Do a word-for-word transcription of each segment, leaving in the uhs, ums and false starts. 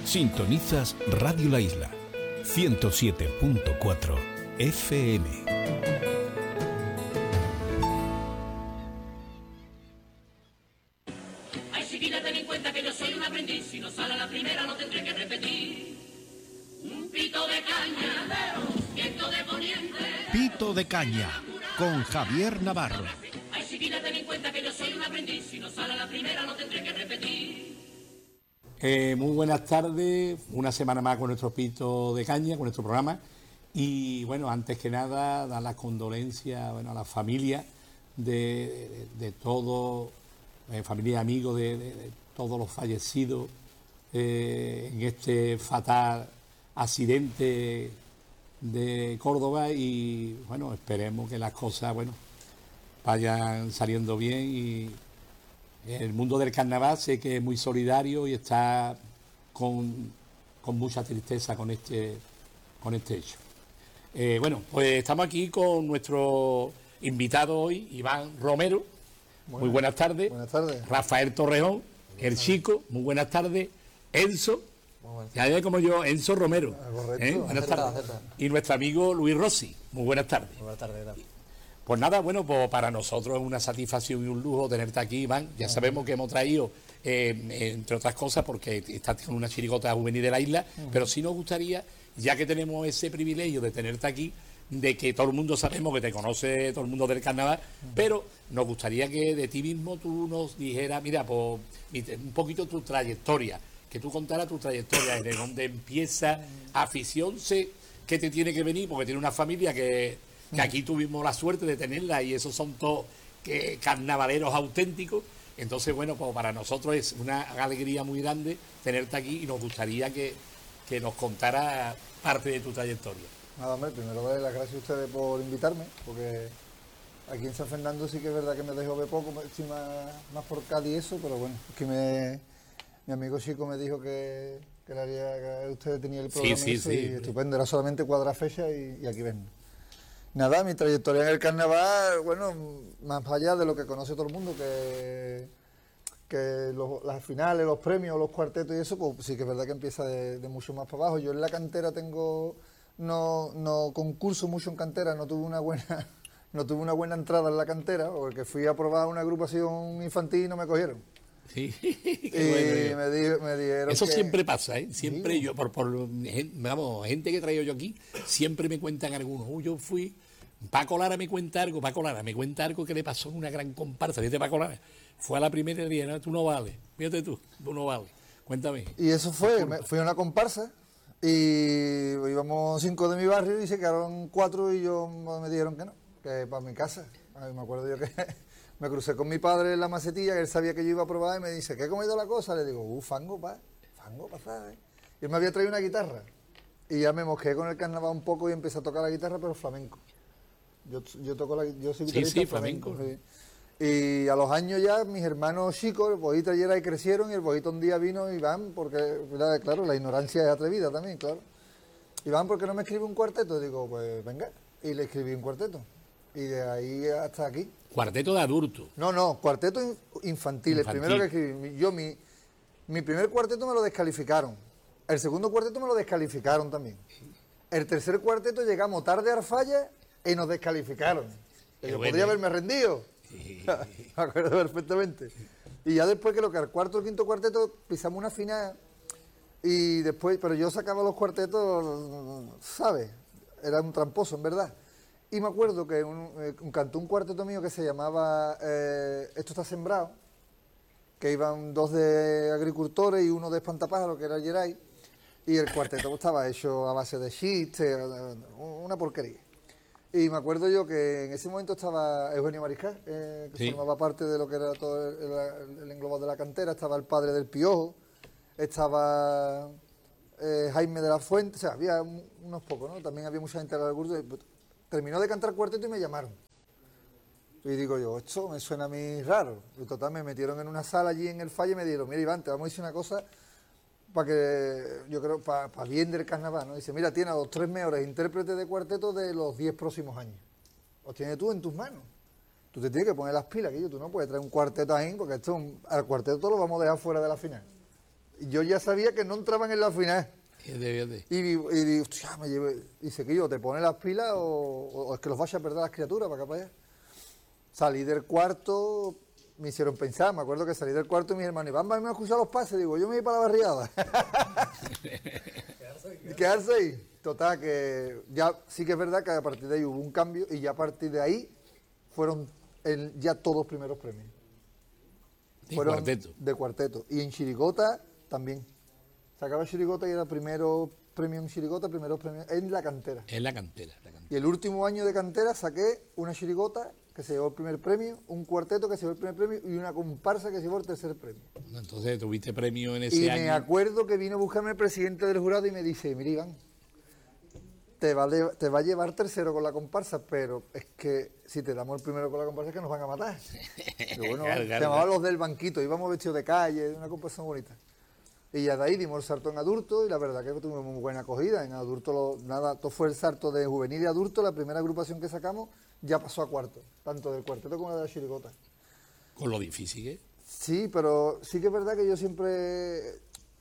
Sintonizas Radio La Isla, ciento siete punto cuatro F M. Ay, chiquilla, ten en cuenta que yo soy un aprendiz. Si no sale a la primera, no tendré que repetir. Un pito de caña, viento de poniente. Pito de caña, con Javier Navarro. Ay, chiquilla, ten en cuenta que yo soy un aprendiz. Si no sale a la primera, no tendré que repetir. Eh, muy buenas tardes, una semana más con nuestro Pito de Caña, con nuestro programa. Y bueno, antes que nada, dar las condolencias bueno, a la familia de, de, de todos, eh, familia y amigos de, de, de todos los fallecidos eh, en este fatal accidente de Córdoba. Y bueno, esperemos que las cosas bueno vayan saliendo bien. Y el mundo del carnaval sé que es muy solidario y está con, con mucha tristeza con este, con este hecho. Eh, bueno, pues estamos aquí con nuestro invitado hoy, Iván Romero. Buenas, muy buenas tardes. Buenas tardes. Rafael Torrejón, el chico. Muy buenas tardes. Enzo. Ya ve como yo, Enzo Romero. Ah, correcto. ¿Eh? Buenas Acerta, tardes. acerta. Y nuestro amigo Luis Rossi. Muy buenas tardes. Muy buenas tardes. ¿Qué tal? Pues nada, bueno, pues para nosotros es una satisfacción y un lujo tenerte aquí, Iván. Ya sabemos que hemos traído, eh, entre otras cosas, porque estás con una chirigota juvenil de la isla, uh-huh. Pero sí nos gustaría, ya que tenemos ese privilegio de tenerte aquí, de que todo el mundo sabemos que te conoce, todo el mundo del carnaval, uh-huh. Pero nos gustaría que de ti mismo tú nos dijeras, mira, pues un poquito tu trayectoria, que tú contaras tu trayectoria, de dónde empieza afición, sé que te tiene que venir, porque tiene una familia que... que aquí tuvimos la suerte de tenerla y esos son todos que, carnavaleros auténticos. Entonces, bueno, pues para nosotros es una alegría muy grande tenerte aquí y nos gustaría que, que nos contara parte de tu trayectoria. Nada, hombre, primero darle las gracias a ustedes por invitarme, porque aquí en San Fernando sí que es verdad que me dejó ver poco, estoy más, más por Cádiz y eso, pero bueno, es que me, mi amigo Chico me dijo que, que, le haría, que ustedes tenían el programa. Sí, sí, eso, sí. Y estupendo, era solamente cuadrar fecha y, y aquí ven. Nada, mi trayectoria en el carnaval, bueno, más allá de lo que conoce todo el mundo, que, que los, las finales, los premios, los cuartetos y eso, pues sí que es verdad que empieza de, de mucho más para abajo. Yo en la cantera tengo, no, no concurso mucho en cantera, no tuve una buena, no tuve una buena entrada en la cantera, porque fui a probar una agrupación infantil y no me cogieron. Sí, y bueno, me, di, me dijeron eso que... siempre pasa, ¿eh? Siempre sí. yo, por, por vamos, gente que he traído yo aquí, siempre me cuentan algunos. Oh, yo fui, Paco Lara me cuenta algo, Paco Lara me cuenta algo que le pasó en una gran comparsa. Fíjate, Paco Lara, fue a la primera y dije, no, tú no vales, fíjate tú, tú no vales. Cuéntame. Y eso fue, me, fui a una comparsa y íbamos cinco de mi barrio y se quedaron cuatro y yo me dijeron que no, que para mi casa. Ay, me acuerdo yo que... Me crucé con mi padre en la macetilla, que él sabía que yo iba a probar y me dice, ¿qué ha comido la cosa? Le digo, uh, fango, pa, fango, pasada, ¿eh? Y él me había traído una guitarra. Y ya me mosqué con el carnaval un poco y empecé a tocar la guitarra, pero flamenco. Yo, yo toco la yo soy guitarrista sí, sí, flamenco. flamenco. Sí. Y a los años ya, mis hermanos chicos, el Bojito ayer ahí crecieron y el Bojito un día vino y van, porque, claro, la ignorancia es atrevida también, claro. Y van, ¿por qué no me escribe un cuarteto? Digo, pues venga. Y le escribí un cuarteto. Y de ahí hasta aquí. Cuarteto de adultos. No, no, cuarteto infantil. Infantil. El primero que escribí. Yo, mi, mi primer cuarteto me lo descalificaron. El segundo cuarteto me lo descalificaron también. El tercer cuarteto llegamos tarde a Arfalla y nos descalificaron. Yo bueno, podría ¿eh? haberme rendido. Sí. Me acuerdo perfectamente. Y ya después que lo que al cuarto o el quinto cuarteto pisamos una final. Y después, pero yo sacaba los cuartetos, ¿sabes? Era un tramposo, en verdad. Y me acuerdo que un, eh, un cantó un cuarteto mío que se llamaba eh, Esto está sembrado, que iban dos de agricultores y uno de espantapájaros, que era el Geray, y el cuarteto estaba hecho a base de chistes, una porquería. Y me acuerdo yo que en ese momento estaba Eugenio Mariscal, eh, que sí. formaba parte de lo que era todo el, el, el englobado de la cantera, estaba el padre del Piojo, estaba eh, Jaime de la Fuente, o sea, había un, unos pocos, ¿no? También había mucha gente del curso. Terminó de cantar cuarteto y me llamaron. Y digo yo, esto me suena a mí raro. Y total, me metieron en una sala allí en el Falle y me dijeron, mira Iván, te vamos a decir una cosa para que, yo creo, para pa bien del carnaval, ¿no? Dice, mira, tienes a los tres mejores intérpretes de cuarteto de los diez próximos años. Los tienes tú en tus manos. Tú te tienes que poner las pilas, que yo, tú no puedes traer un cuarteto ahí, porque esto, al cuarteto lo vamos a dejar fuera de la final. Y yo ya sabía que no entraban en la final. Fíjate, fíjate. Y, di- y digo, hostia, me llevé. Dice que yo, ¿te pones las pilas o, o es que los vayas a perder las criaturas para acá para allá? Salí del cuarto, me hicieron pensar, me acuerdo que salí del cuarto y mis hermanos, vamos a escuchar los pases, digo, yo me voy para la barriada. Quedarse ahí. Total, que ya sí que es verdad que a partir de ahí hubo un cambio y ya a partir de ahí fueron el- ya todos primeros premios. De Fueron cuarteto. de cuarteto. Y en chirigota también. Sacaba chirigota y era primero premio en chirigota, primero premio en la cantera. Es la cantera, la cantera. Y el último año de cantera saqué una chirigota que se llevó el primer premio, un cuarteto que se llevó el primer premio y una comparsa que se llevó el tercer premio. Entonces tuviste premio en ese Y año. me acuerdo que vino a buscarme el presidente del jurado y me dice, mira Iván, te va, a le- te va a llevar tercero con la comparsa, pero es que si te damos el primero con la comparsa es que nos van a matar. Digo, bueno, Claro, se claro, llamaban claro. los del banquito, íbamos vestidos de calle, una comparsa muy bonita. Y ya de ahí dimos el salto en adulto y la verdad que tuvimos muy buena acogida. En adulto, lo- nada, todo fue el salto de juvenil y adulto, la primera agrupación que sacamos ya pasó a cuarto, tanto del cuarteto como de la chirigota. Con lo difícil que es. Sí, pero sí que es verdad que yo siempre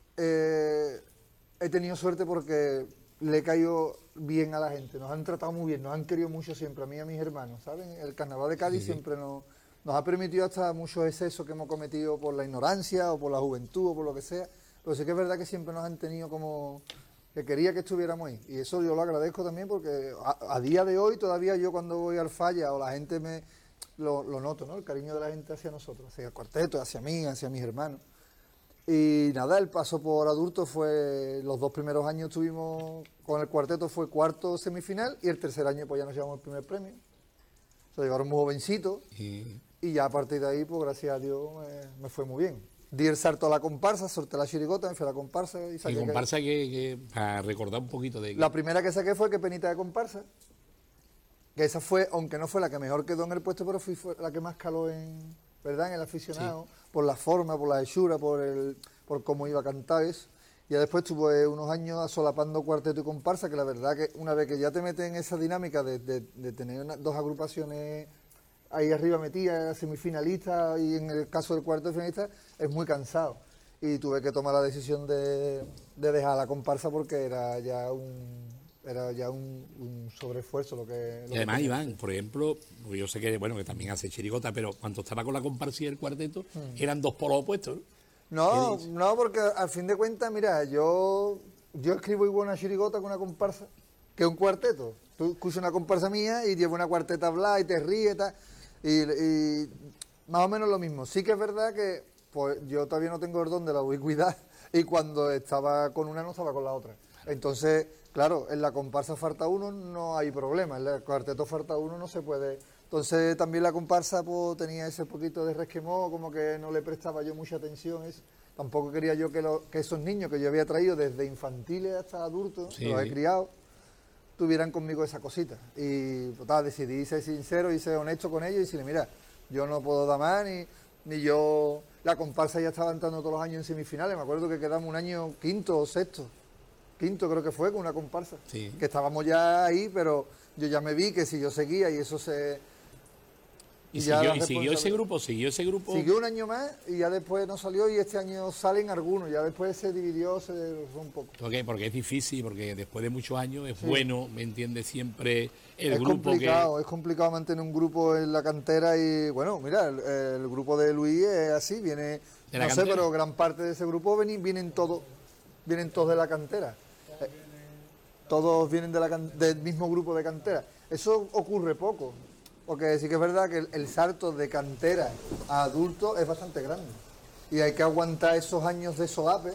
eh, he tenido suerte porque le he caído bien a la gente. Nos han tratado muy bien, nos han querido mucho siempre, a mí y a mis hermanos, ¿saben? El carnaval de Cádiz siempre nos, nos ha permitido hasta muchos excesos que hemos cometido por la ignorancia o por la juventud o por lo que sea. Pero sí que es verdad que siempre nos han tenido como que quería que estuviéramos ahí. Y eso yo lo agradezco también porque a, a día de hoy todavía yo cuando voy al falla o la gente me lo, lo noto, ¿no? El cariño de la gente hacia nosotros, hacia el cuarteto, hacia mí, hacia mis hermanos. Y nada, el paso por adultos fue, los dos primeros años tuvimos, con el cuarteto fue cuarto semifinal y el tercer año pues ya nos llevamos el primer premio. Se lo llevaron muy jovencitos Y y ya a partir de ahí, pues gracias a Dios me, me fue muy bien. Di el salto a la comparsa, solté la chirigota, me fui a la comparsa y y saqué... comparsa que, que para recordar un poquito de La primera que saqué fue Que penita de comparsa, que esa fue, aunque no fue la que mejor quedó en el puesto, pero fui, fue la que más caló en, ¿verdad? En el aficionado, por la forma, por la hechura, por el, por cómo iba a cantar eso. Y ya después tuve unos años solapando cuarteto y comparsa, que la verdad que una vez que ya te metes en esa dinámica de, de, de tener una- dos agrupaciones ahí arriba metidas, semifinalistas, y en el caso del cuarto finalista, es muy cansado. Y tuve que tomar la decisión de, de dejar la comparsa porque era ya un era ya un, un sobreesfuerzo lo que... lo Y que además, tenía. Iván, por ejemplo, porque yo sé que bueno que también hace chirigota, pero cuando estaba con la comparsa y el cuarteto, eran dos polos opuestos, ¿no? No, ¿Qué no, porque al fin de cuentas, mira, yo yo escribo igual una chirigota que una comparsa, que un cuarteto. Tú escuchas una comparsa mía y llevo una cuarteta a hablar y te ríes, tal, y, y más o menos lo mismo. Sí que es verdad que pues yo todavía no tengo el don de la ubicuidad y cuando estaba con una no estaba con la otra. Entonces, claro, en la comparsa falta uno no hay problema, en el cuarteto falta uno no se puede. Entonces también la comparsa pues, tenía ese poquito de resquemor, como que no le prestaba yo mucha atención. Eso. Tampoco quería yo que, lo- que esos niños que yo había traído desde infantiles hasta adultos, Sí, los he sí. criado, tuvieran conmigo esa cosita. Y pues, tal, decidí ser sincero y ser honesto con ellos y decirle, mira, yo no puedo dar más, ni, ni yo... La comparsa ya estaba entrando todos los años en semifinales, me acuerdo que quedamos un año quinto o sexto. Quinto creo que fue con una comparsa. Sí. Que estábamos ya ahí, pero yo ya me vi que si yo seguía y eso se... Y, ya siguió, la y siguió ese responsabilidad- grupo, siguió ese grupo. Siguió un año más y ya después no salió y este año salen algunos, ya después se dividió, se fue un poco. Porque, porque es difícil, porque después de muchos años es bueno, ¿me entiendes? Siempre el es grupo complicado, es complicado mantener un grupo en la cantera y bueno, mira, el, el grupo de Luis es así, viene, ¿De no la sé, cantera? pero gran parte de ese grupo vienen, vienen todos, vienen todos de la cantera. Eh, Todos vienen de la can- del mismo grupo de cantera. Eso ocurre poco, porque sí que es verdad que el, el salto de cantera a adulto es bastante grande. Y hay que aguantar esos años de solape,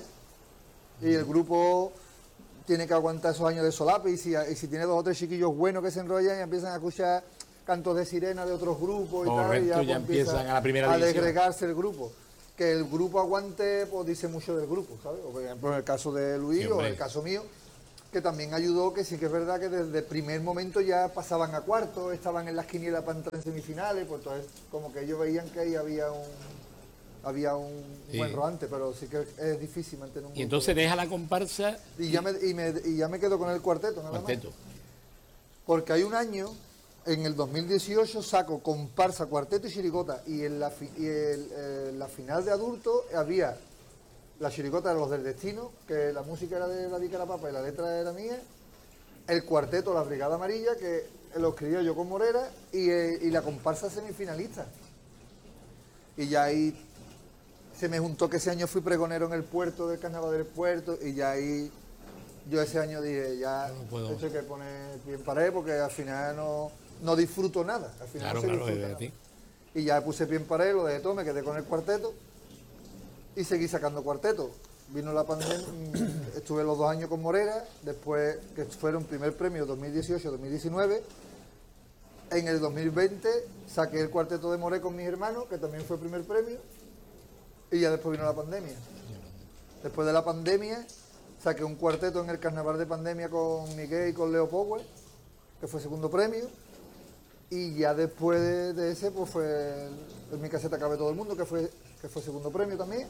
y el grupo tiene que aguantar esos años de solape, y si, y si tiene dos o tres chiquillos buenos que se enrollan y empiezan a escuchar cantos de sirena de otros grupos y tal, Correcto, y ya pues empiezan empieza a la primera a división. desgregarse el grupo. Que el grupo aguante, pues dice mucho del grupo, ¿sabes? O, por ejemplo, en el caso de Luis Sí, o en hombre. el caso mío, que también ayudó, que sí que es verdad que desde el primer momento ya pasaban a cuartos, estaban en las quinielas para entrar en semifinales, pues entonces como que ellos veían que ahí había un había un Sí. buen rodante, pero sí que es difícil mantener un Y grupo. entonces deja la comparsa y ya me, y me, y ya me quedo con el cuarteto, nada cuarteto. más. Porque hay un año, en el dos mil dieciocho, saco comparsa, cuarteto y chirigota, y en la, fi- y el- eh, la final de adultos había la chirigota era Los del Destino, que la música era de David Carapapa y la letra era mía. El cuarteto La Brigada Amarilla, que lo escribía yo con Morera, y, eh, y la comparsa semifinalista. Y ya ahí se me juntó que ese año fui pregonero en el puerto, del carnaval del puerto, y ya ahí yo ese año dije, ya No puedo. esto hay que poner bien pared, porque al final no, no disfruto nada. Al final Claro, no se claro, disfruta de nada. ti. Y ya puse pie en pared, lo dejé todo, me quedé con el cuarteto y seguí sacando cuarteto. Vino la pandemia, estuve los dos años con Morera, después que fueron primer premio dos mil dieciocho dos mil diecinueve. En el dos mil veinte saqué el cuarteto de Moré con mis hermanos, que también fue primer premio, y ya después vino la pandemia. Después de la pandemia saqué un cuarteto en el carnaval de pandemia con Miguel y con Leo Power, que fue segundo premio. Y ya después de, de ese, pues fue el, el Mi Caseta Cabe Todo el Mundo, que fue, que fue segundo premio también.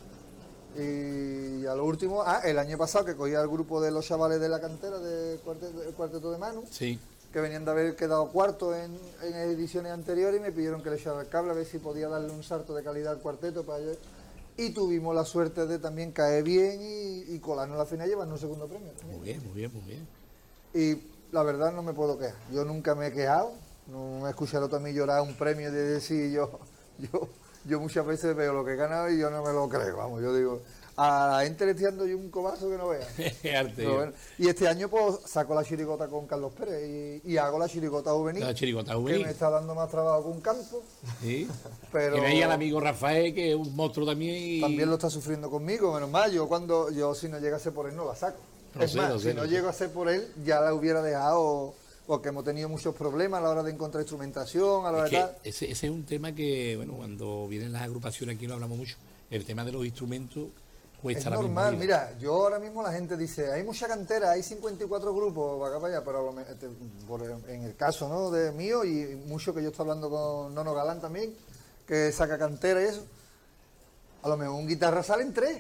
Y a lo último, ah, el año pasado que cogí al grupo de los chavales de la cantera del cuarteto, del cuarteto de Manu, Sí. que venían de haber quedado cuarto en, en ediciones anteriores, y me pidieron que le echara el cable a ver si podía darle un salto de calidad al cuarteto para ellos. Y tuvimos la suerte de también caer bien y, y colarnos la final y llevarnos un segundo premio también. Muy bien, muy bien, muy bien. Y la verdad no me puedo quejar. Yo nunca me he quejado. No me he escuchado también llorar un premio de decir yo, yo, yo muchas veces veo lo que he ganado y yo no me lo creo. Vamos, yo digo, a la gente le estoy dando yo un cobazo que no vea. Arte, Pero bueno, y este año pues saco la chirigota con Carlos Pérez y, y hago la chirigota juvenil. La chirigota Que juvenil. me está dando más trabajo que un campo. Sí. Pero Y veis al amigo Rafael, que es un monstruo también. Y... también lo está sufriendo conmigo, menos mal. Yo cuando yo si no llega a ser por él no la saco. Lo es sé, más, lo sé, si no lo sé. llego a ser por él ya la hubiera dejado, porque hemos tenido muchos problemas a la hora de encontrar instrumentación, a la hora Es de que tal. ese, ese es un tema que, bueno, cuando vienen las agrupaciones aquí lo hablamos mucho. El tema de los instrumentos cuesta Es la misma normal, vida. mira, yo ahora mismo la gente dice, hay mucha cantera, hay cincuenta y cuatro grupos, para acá para allá, pero a lo me- este, por el- en el caso, ¿no?, de mío y mucho que yo estoy hablando con Nono Galán también, que saca cantera y eso, a lo mejor un guitarra sale en tres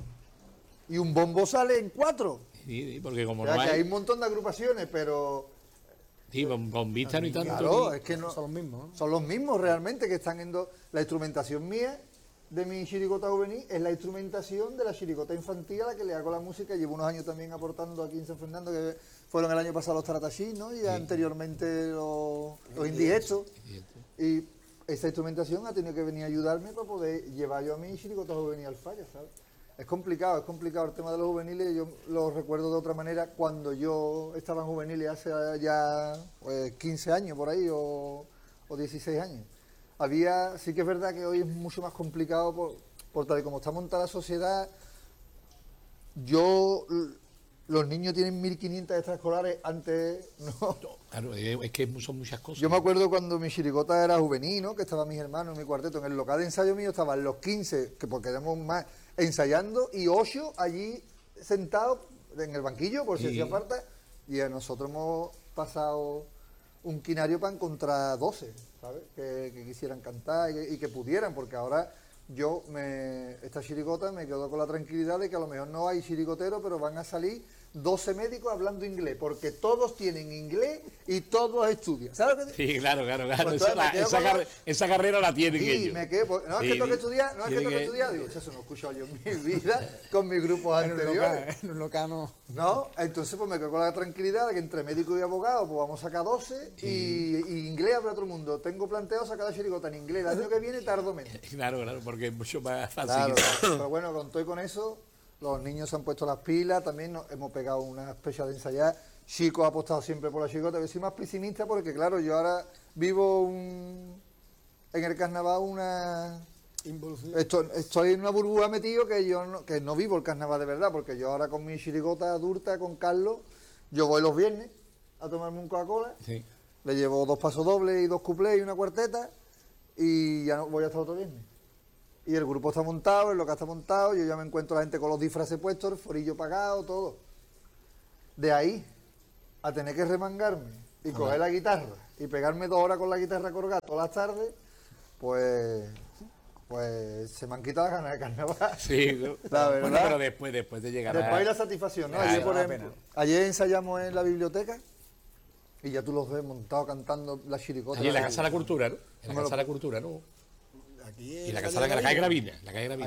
y un bombo sale en cuatro. Sí, sí, porque como O sea, no que hay hay... un montón de agrupaciones, pero Sí, con, con vista no y tanto. claro, ni- es que no Son los mismos, ¿no? son los mismos realmente que están en do- la instrumentación mía de mi chirigota juvenil es la instrumentación de la chirigota infantil a la que le hago la música. Llevo unos años también aportando aquí en San Fernando, que fueron el año pasado los taratachís, ¿no? Y anteriormente los, los indigestos. Y esa instrumentación ha tenido que venir a ayudarme para poder llevar yo a mi chirigota juvenil al falla, ¿sabes? Es complicado, es complicado el tema de los juveniles. Yo lo recuerdo de otra manera cuando yo estaba en juveniles hace ya pues, quince años por ahí o, o dieciséis años. Había, sí que es verdad que hoy es mucho más complicado por, por tal y como está montada la sociedad. Yo, l- los niños tienen mil quinientas extraescolares, antes no. Claro, es que son muchas cosas. Yo me acuerdo cuando mi chirigota era juvenil, ¿no?, que estaban mis hermanos en mi cuarteto. En el local de ensayo mío estaban los quince, que porque éramos más, ensayando, y ocho allí sentados en el banquillo, por si Sí. hacía falta. Y a nosotros hemos pasado un quinario para encontrar doce, ¿sabes? Que, que quisieran cantar y que, y que pudieran, porque ahora yo, me, esta chirigota, me quedo con la tranquilidad de que a lo mejor no hay chirigoteros, pero van a salir doce médicos hablando inglés, porque todos tienen inglés y todos estudian. ¿Sabes lo que te- Sí, claro, claro, claro. Pues esa, entonces me la- quedo esa con la- carre- esa carrera la tienen Sí, ellos. me quedé, pues, no es Sí, que tengo que sí. estudiar, no es que Tiene tengo que que- estudiar, digo, eso no he escuchado yo en mi vida con mis grupos En un local, anteriores. en un local no. No, entonces pues me quedo con la tranquilidad de que entre médico y abogado pues vamos a sacar doce y, y inglés habrá otro mundo. Tengo planteado sacar la chirigota en inglés, el año que viene tardo menos. Claro, claro, porque es mucho más fácil. Claro, pero bueno, con todo y con eso, los niños se han puesto las pilas, también nos hemos pegado una especie de ensayar. Chico ha apostado siempre por la chirigota. Yo soy más pesimista porque, claro, yo ahora vivo un, en el carnaval una... Involución. Esto- estoy en una burbuja metido que yo no, que no vivo el carnaval de verdad, porque yo ahora con mi chirigota adulta, con Carlos, yo voy los viernes a tomarme un Coca-Cola, Sí. le llevo dos pasos dobles y dos cuplés y una cuarteta, y ya no voy hasta otro viernes. Y el grupo está montado, el local está montado, yo ya me encuentro la gente con los disfraces puestos, el forillo pagado, todo. De ahí a tener que remangarme y coger la guitarra y pegarme dos horas con la guitarra colgada todas las tardes, pues pues se me han quitado las ganas de carnaval. Sí, ¿no? La verdad. Bueno, pero después, después de llegar Después a... hay la satisfacción, ¿no? Claro, Ayer, por da ejemplo, pena. ayer ensayamos en la biblioteca y ya tú los ves montados cantando la chiricota. Allí en la Casa de la Cultura, ¿no? En No la me lo- Casa de la Cultura, ¿no? Aquí Y la Casa de la, la calle Gravina, la calle Gravina. Ahí.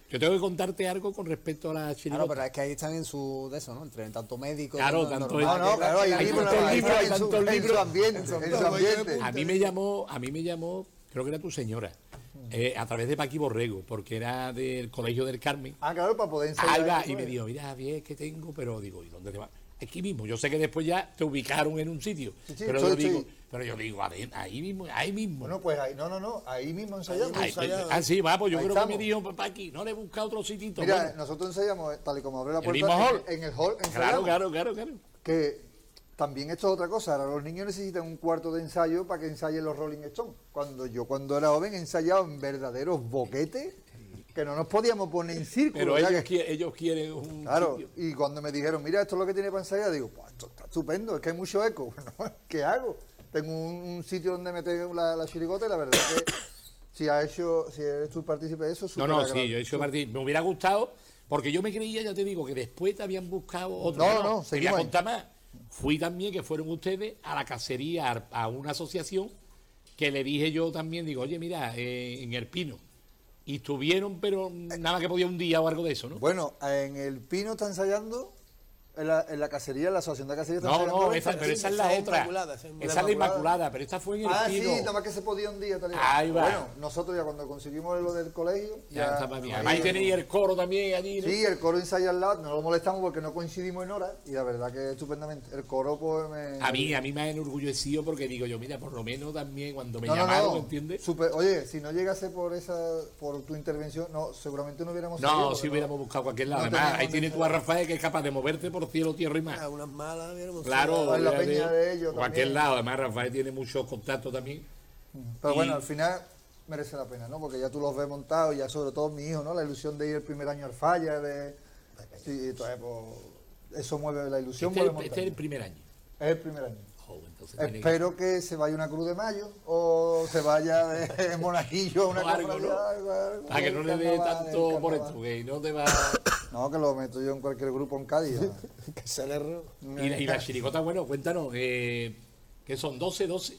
Yo tengo que contarte algo con respecto a la chirigota. Claro, pero es que ahí están en su de eso, ¿no? Entre tanto médico, Claro, tanto tanto normal, No, no, que- claro, hay Hay libros, tantos hay libros, hay en su- tantos en su libros. ambiente, en su ambiente. A mí me llamó, a mí me llamó, creo que era tu señora, eh, a través de Paqui Borrego, porque era del Colegio del Carmen. Ah, claro, para poder ensayar. Ahí va, eso, y me ¿eh? dijo, mira, bien, que tengo, pero digo, ¿y dónde te vas? Aquí mismo, yo sé que después ya te ubicaron en un sitio, Sí, sí, pero, estoy- yo digo, estoy- pero yo digo, "Aden- ahí mismo, ahí mismo. Bueno, pues ahí, no, no, no, ahí mismo ensayamos. Ahí- ensayamos. ah, sí, va, pues yo Ahí creo estamos. que me dijo Paqui, no le he buscado otro sitito. Mira, bueno. nosotros ensayamos, eh, tal y como abre la ¿El puerta, mismo en- hall? en el hall Claro, ensayamos. claro, claro, claro. Que también esto es otra cosa, ahora los niños necesitan un cuarto de ensayo para que ensayen los Rolling Stones. Cuando yo cuando era joven ensayaba en verdaderos boquetes que no nos podíamos poner en círculo. Pero o sea ellos, que- qui- ellos quieren un Claro, sitio. y cuando me dijeron, mira, esto es lo que tiene para ensayar, digo, pues esto está estupendo, es que hay mucho eco. Bueno, ¿qué hago? Tengo un, un sitio donde meter la, la chirigota y la verdad que si ha hecho, si eres tú partícipe de eso, No, súper no, sí, agradable. yo he hecho partir. Me hubiera gustado, porque yo me creía, ya te digo, que después te habían buscado otro. No, que no, te voy a seguimos ahí. contar más. Fui también, que fueron ustedes, a la cacería, a a una asociación, que le dije yo también, digo, oye, mira, eh, en El Pino. Y estuvieron, pero nada que podía un día o algo de eso, ¿no? Bueno, en el Pino está ensayando, en la, en la cacería, en la asociación de cacería está No, ensayando. no, hoy, esa, está- pero esa es la esa es otra. Inmaculada, esa es Esa es la Inmaculada. Inmaculada, pero esta fue en El Ah, Pino. sí, nada más que se podía un día. Tal y cual. Ahí va. Bueno, nosotros ya cuando conseguimos lo del colegio, Ya ya... estaba bien. ahí- Además, tenéis el coro también allí, ¿no? Sí, el coro ensaya al lado, no lo molestamos porque no coincidimos en hora y la verdad que estupendamente. El coro pues me... A mí, a mí me ha enorgullecido porque digo yo, mira, por lo menos también cuando me No, no, llamaron, no, ¿me entiendes? súper- oye, si no llegase por esa, por tu intervención, no, seguramente no hubiéramos No, salido, si porque hubiéramos buscado cualquier lado. no Además, teníamos ahí tienes tú a necesidad. Rafael que es capaz de moverte por cielo, tierra y mar. Algunas malas, hubiéramos Claro, O en la fíjate, peña de ellos cualquier también. lado. Además, Rafael tiene muchos contactos también. Pero Y- bueno, al final merece la pena, ¿no? Porque ya tú los ves montados, y ya sobre todo mi hijo, ¿no? La ilusión de ir el primer año al falla, de... Sí, entonces, pues, eso mueve la ilusión. Este, es mueve el- este es el montaña. primer año. Es el primer año. Oh, entonces tiene que- Espero que se vaya una cruz de mayo o se vaya de monaguillo a una O algo, cofradía, ¿no? algo, algo, Para que no el le dé carnaval, tanto el por carnaval. esto, que no te va... No, que lo meto yo en cualquier grupo en Cádiz. ¿no? que se le erró. Y la, y la chirigota, bueno, cuéntanos, eh, que son doce, doce.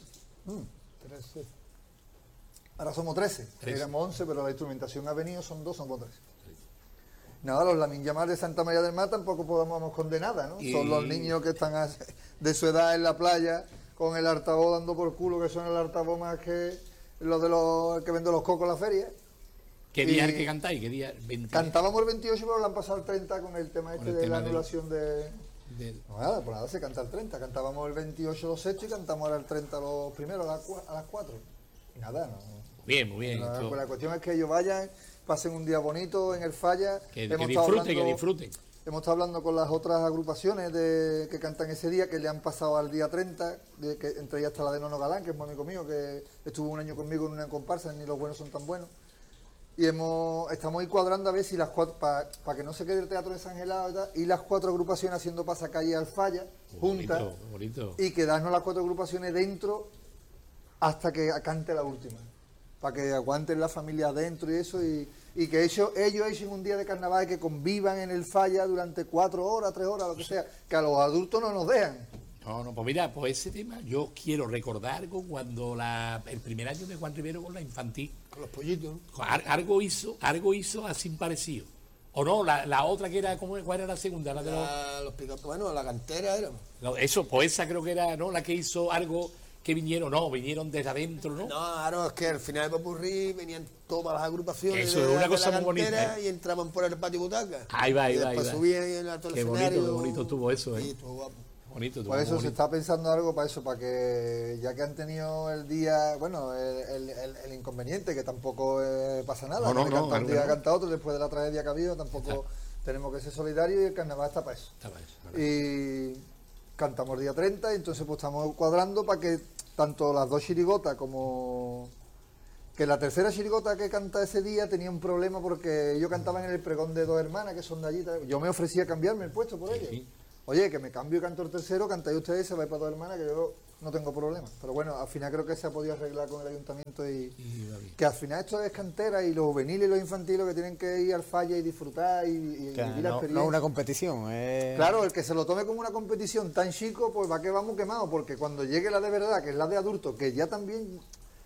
Ahora somos trece. Trece. Éramos once, pero la instrumentación ha venido, son dos, somos trece. Nada, los Lamin Yamal de Santa María del Mar tampoco podemos condenar, ¿no? Y- Son los niños que están a- de su edad en la playa con el altavoz dando por culo, que son el altavoz más que los de los el que vende los cocos en la feria. ¿Qué día es Y- el que cantáis? ¿Qué día? veinte. Cantábamos el veintiocho, pero lo han pasado el treinta con el tema este Con el de tema la del- anulación de... del- No, nada, por nada se canta el treinta. Cantábamos el veintiocho los hechos y cantamos ahora el treinta los primeros a las, cua- a las cuatro. Y nada, no. Bien, muy bien. La, esto- la cuestión es que ellos vayan, pasen un día bonito en el falla. que, Hemos que estado disfruten, que hablando- disfruten. Hemos estado hablando con las otras agrupaciones de, que cantan ese día, que le han pasado al día treinta, de, que, entre ellas está la de Nono Galán, que es muy amigo mío, que estuvo un año conmigo en una comparsa, ni los buenos son tan buenos. Y hemos, estamos ahí cuadrando a ver si las cuatro, para que no se quede el teatro desangelado y tal, y las cuatro agrupaciones haciendo pasacalle al falla, juntas, Bonito, bonito. y quedarnos las cuatro agrupaciones dentro hasta que cante la última, para que aguanten la familia adentro y eso, y, y que ellos, ellos echen un día de carnaval, que convivan en el falla durante cuatro horas, tres horas, lo que sea, que a los adultos no nos dejan. No, no, pues mira, pues ese tema yo quiero recordar algo cuando la, el primer año de Juan Rivero con la infantil, Con los pollitos, ¿no? Al- algo hizo, algo hizo así parecido. O no, la, la otra que era, ¿cómo, ¿cuál era la segunda? La de los, La- los pica- bueno, la cantera era. no, eso, pues esa creo que era, ¿no? La que hizo algo que vinieron, no, vinieron desde adentro, ¿no? No, claro, es que al final de Popurrí venían todas las agrupaciones Eso de, es una de cosa la muy bonita, cantera ¿eh? y entraban por el patio butaca. Ahí va, ahí y va, ahí después va. subían ahí en el alto del Qué bonito, escenario. qué bonito estuvo eso, ¿eh? Sí, estuvo guapo. Bonito, Por todo eso se bonito. está pensando algo para eso, para que ya que han tenido el día, bueno, el, el- el- el inconveniente, que tampoco eh, pasa nada, No, no, que no, canta un claro día, que no. canta otro, después de la tragedia que ha habido, tampoco tenemos que ser solidarios y el carnaval está para eso. Estaba eso, ¿verdad? Y cantamos el día treinta y entonces pues estamos cuadrando para que tanto las dos chirigotas como que la tercera chirigota que canta ese día tenía un problema porque ellos cantaban en el pregón de dos hermanas que son de allí. Yo me ofrecía cambiarme el puesto por ellos. sí. Oye, que me cambio y canto el tercero, cantáis ustedes, se va a ir para dos hermanas, que yo no tengo problema. Pero bueno, al final creo que se ha podido arreglar con el ayuntamiento y Y va bien. que al final esto es cantera y los juveniles y los infantiles que tienen que ir al falla y disfrutar y, y Que vivir la no, experiencia. no es una competición, es... Claro, el que se lo tome como una competición tan chico, pues va que vamos quemado, porque cuando llegue la de verdad, que es la de adultos, que ya también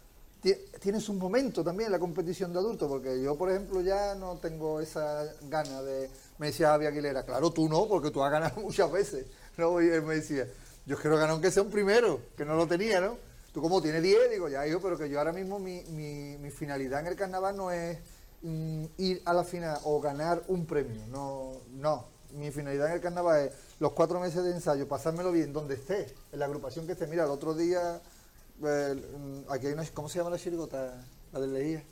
tiene sus momentos también la competición de adultos, porque yo, por ejemplo, ya no tengo esa gana de... Me decía Javier Aguilera, claro, tú no, porque tú has ganado muchas veces, ¿no? Y él me decía, yo quiero ganar aunque sea un primero, que no lo tenía, ¿no? Tú como tienes diez, digo, ya, hijo, pero que yo ahora mismo mi, mi, mi finalidad en el carnaval no es mm, ir a la final o ganar un premio, no, no. Mi finalidad en el carnaval es los cuatro meses de ensayo, pasármelo bien donde esté, en la agrupación que esté. Mira, el otro día... Eh, aquí hay una, ¿cómo se llama la chirigota? La de Leía.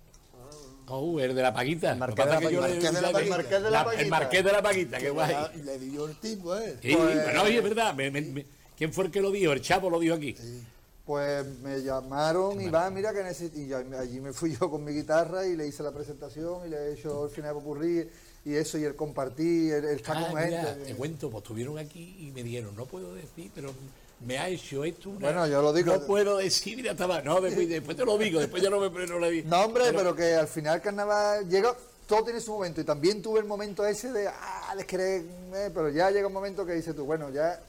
Oh, el de la Paquita. El Marqués de la Paquita. El Marqués de la Paquita. El Marqués de la Paquita, qué guay. Y le dio el tipo, ¿eh? Sí, Pues- bueno, oye, es verdad. me- me- me- ¿Quién fue el que lo dijo? El Chapo lo dijo aquí. Pues me llamaron y va, mira que necesito. Y ya- allí me fui yo con mi guitarra y le hice la presentación y le he hecho el final de popurrí y eso, y el compartir, el, el estar Ah, con mira, gente. te cuento, pues estuvieron aquí y me dijeron, no puedo decir, pero me ha hecho esto una... Bueno, yo lo digo. No puedo decir, mira, estaba... No, después, después te lo digo, después ya no me no le digo. No, hombre, pero, que al final el carnaval llega, todo tiene su momento. Y también tuve el momento ese de, ah, les querés, eh, pero ya llega un momento que dices tú, bueno, ya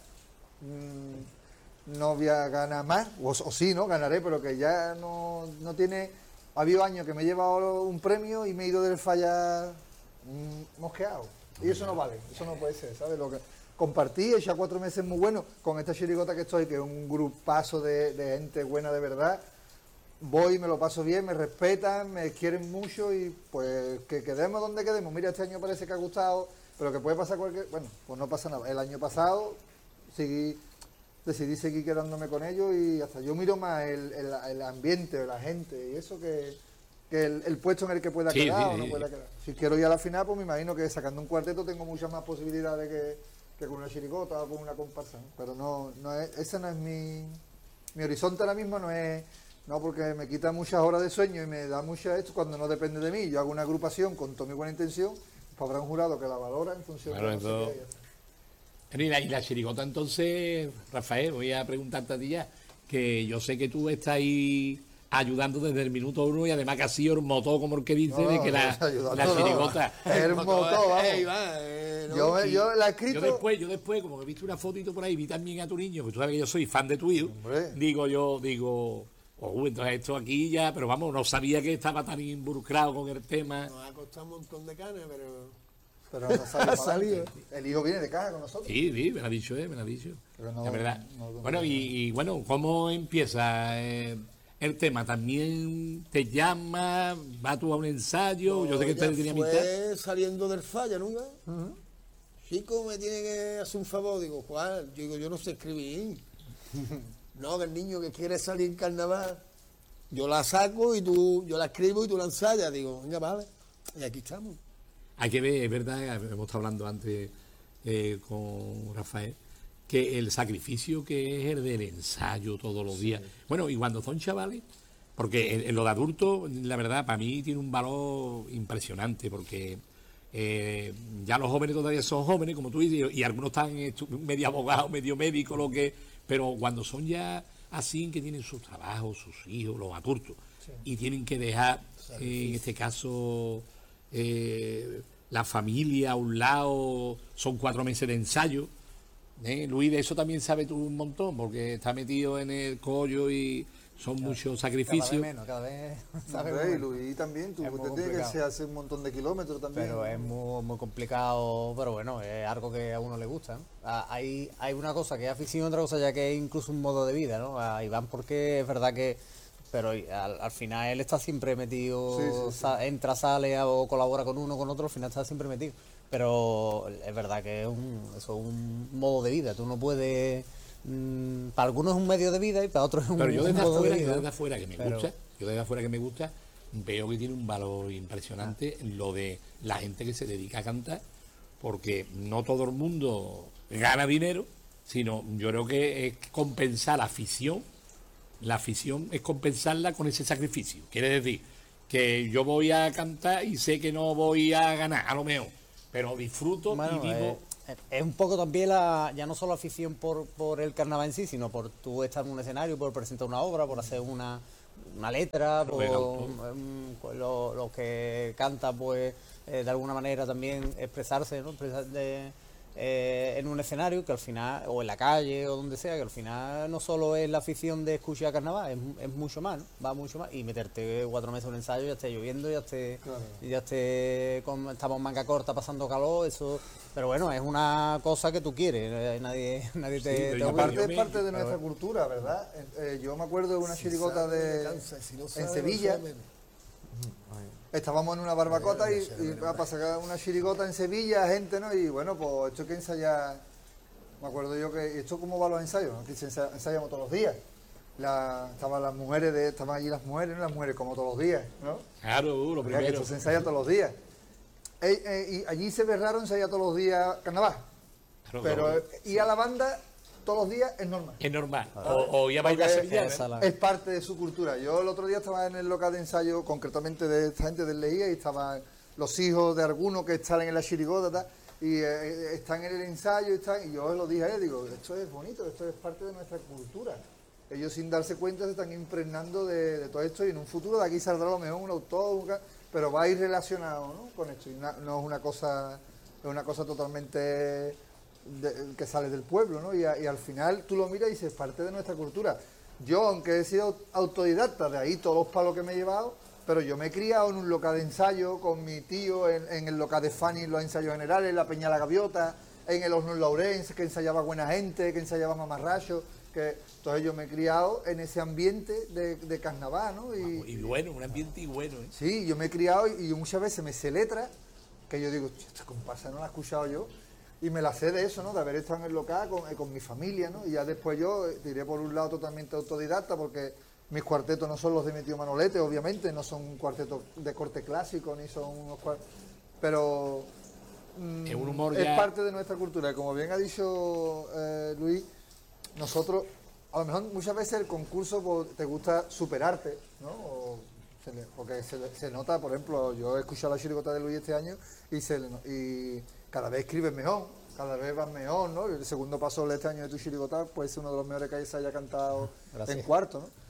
mm, no voy a ganar más, o, o sí, ¿no? Ganaré, pero que ya no, no tiene... Ha habido años que me he llevado un premio y me he ido del falla mm, mosqueado. Y eso no vale, eso no puede ser, ¿sabes? Lo que compartí, he hecho cuatro meses muy buenos con esta chirigota que estoy, que es un grupazo de, de gente buena de verdad. Voy, me lo paso bien, me respetan, me quieren mucho y pues que quedemos donde quedemos. Mira, este año parece que ha gustado, pero que puede pasar cualquier... Bueno, pues no pasa nada. El año pasado seguí, decidí seguir quedándome con ellos y hasta yo miro más el, el, el ambiente, la gente y eso que, que el, el puesto en el que pueda Sí, quedar sí, o no sí. pueda quedar. Si quiero ir a la final, pues me imagino que sacando un cuarteto tengo muchas más posibilidades que, que con una chirigota o con una comparsa, ¿no? Pero no, no es, ese no es mi... Mi horizonte ahora mismo no es... No, porque me quita muchas horas de sueño y me da mucha esto cuando no depende de mí. Yo hago una agrupación con toda mi buena intención, pues habrá un jurado que la valora en función Claro, de no sé eso- qué, ya está. Bueno, y la, y la chirigota entonces, Rafael, voy a preguntarte a ti ya, que yo sé que tú estás ahí ayudando desde el minuto uno y además que ha sido el motor, como el que dice, No, de que no, la, ayudando la no. chirigota... El motor, vamos. Ey, va, eh, no. Yo, me- yo la he Yo escrito... después, yo después, como he visto una fotito por ahí, vi también a tu niño, que tú sabes que yo soy fan de tu hijo, Hombre. digo yo, digo, oh, entonces esto aquí ya, pero vamos, no sabía que estaba tan involucrado con el tema. Nos ha costado un montón de canas, pero... Pero no salió para adelante. El hijo viene de caja con nosotros. Sí, sí, me lo ha dicho él, me lo ha dicho. Pero no- es verdad. no- no- bueno, y, y bueno, ¿cómo empieza eh, el tema? ¿También te llama? ¿Va tú a un ensayo? yo sé que ya usted tenía fue mitad. saliendo del falla, ¿no? Iba? Chico, me tiene que hacer un favor. Digo, Juan, yo digo, yo no sé escribir. No, que el niño que quiere salir en carnaval, yo la saco y tú, yo la escribo y tú la ensayas. Digo, venga, vale. Y aquí estamos. Hay que ver, es verdad, hemos estado hablando antes eh, con Rafael, que el sacrificio que es el del ensayo todos los días. Bueno, y cuando son chavales, porque en, en lo de adultos, la verdad, para mí tiene un valor impresionante, porque eh, ya los jóvenes todavía son jóvenes, como tú dices, y algunos están estu- medio abogados, medio médicos, lo que, pero cuando son ya así, que tienen sus trabajos, sus hijos, los adultos, y tienen que dejar, eh, en este caso, eh, la familia a un lado, son cuatro meses de ensayo. ¿eh? Luis, de eso también sabe tú un montón, porque está metido en el collo y son muchos Cada vez sacrificios. menos, cada vez sabe Hombre, y menos. Luis también, tú Es muy usted tiene que complicado. se hace un montón de kilómetros también. Pero es muy, muy complicado, pero bueno, es algo que a uno le gusta, ¿no? Ah, Hay, hay una cosa que es afición, otra cosa ya que es incluso un modo de vida, ¿no? A Iván porque es verdad que... Pero al, al final él está siempre metido, Sí, sí, sí. sa- entra, sale o colabora con uno, con otro, al final está siempre metido. Pero es verdad que es un, eso es un modo de vida, tú no puedes... mm, para algunos es un medio de vida y para otros es un, Pero yo un desde modo afuera, de yo vida. desde afuera que me Pero- gusta, yo desde afuera que me gusta, veo que tiene un valor impresionante lo de la gente que se dedica a cantar, porque no todo el mundo gana dinero, sino yo creo que es compensar la afición, la afición es compensarla con ese sacrificio. Quiere decir que yo voy a cantar y sé que no voy a ganar, a lo mejor, pero disfruto Bueno, y vivo. eh, es un poco también la, ya no solo afición por, por el carnaval en sí, sino por tú estar en un escenario, por presentar una obra, por hacer una, una letra, por Ruega autor. mm, pues lo- los que cantan, pues eh, de alguna manera también expresarse, ¿no? Expresar de- eh, en un escenario, que al final, o en la calle o donde sea, que al final no solo es la afición de escuchar carnaval, es, es mucho más, ¿no? Va mucho más, y meterte cuatro meses en un ensayo, ya esté lloviendo, ya esté, Claro. ya esté con, estamos en manga corta pasando calor, eso, pero bueno, es una cosa que tú quieres, eh, nadie, nadie te, Sí, pero te yo obliga. Aparte yo es me- parte de nuestra cultura, ¿verdad? Eh, yo me acuerdo de una chirigota de Cansa, si no sabe, en no Sevilla. sabe. Estábamos en una barbacoa y, y para sacar una chirigota en Sevilla, gente, ¿no? Y bueno, pues esto hay que ensayar. Me acuerdo yo que esto cómo van los ensayos, aquí se ensa- ensayamos todos los días. La, estaban las mujeres, de, estaban allí las mujeres, ¿no? Las mujeres como todos los días, ¿no? Claro, lo O sea, que primero. esto se ensaya todos los días. Eh, eh, y allí se ve raro ensayar todos los días carnaval. Claro, Pero claro. eh, ir a la banda todos los días es normal. Es normal. O, o ya bailar Porque sevillana. esa la- Es parte de su cultura. Yo el otro día estaba en el local de ensayo, concretamente de esta gente del Leía, y estaban los hijos de algunos que están en la chirigota tal, y eh, están en el ensayo y, están, y yo lo dije a él, digo, esto es bonito, esto es parte de nuestra cultura. Ellos sin darse cuenta se están impregnando de, de todo esto, y en un futuro de aquí saldrá a lo mejor un autor, un ca- pero va a ir relacionado, ¿no? Con esto. Y na- no es una cosa, es una cosa totalmente de- que sale del pueblo, ¿no? Y, a- y al final tú lo miras y dices, parte de nuestra cultura. Yo, aunque he sido autodidacta, de ahí todos los palos que me he llevado, pero yo me he criado en un local de ensayo con mi tío, en, en el local de Fanny, en los ensayos generales, en la Peña La Gaviota, en el Horno Laurenz, que ensayaba buena gente, que ensayaba mamarracho, que entonces yo me he criado en ese ambiente de, de carnaval, ¿no? Y, Y bueno, un ambiente y bueno, ¿eh? sí, yo me he criado y, y muchas veces me sé letras que yo digo, "Hostia, esta comparsa no la he escuchado yo", y me la sé de eso, ¿no? De haber estado en el local con, eh, con mi familia, ¿no? Y ya después yo eh, diré por un lado totalmente autodidacta, porque mis cuartetos no son los de mi tío Manolete, obviamente, no son un cuarteto de corte clásico, ni son unos cuartetos, pero mm, Es un humor es ya- parte de nuestra cultura. Como bien ha dicho eh, Luis, nosotros, a lo mejor muchas veces el concurso pues, te gusta superarte, ¿no? O se le- porque se, le- se nota, por ejemplo, yo he escuchado la chirigota de Luis este año y, se le no- y cada vez escribes mejor, cada vez vas mejor, ¿no? El segundo paso de este año de tu chirigota puede ser uno de los mejores que se haya cantado Gracias. en cuarto, ¿no?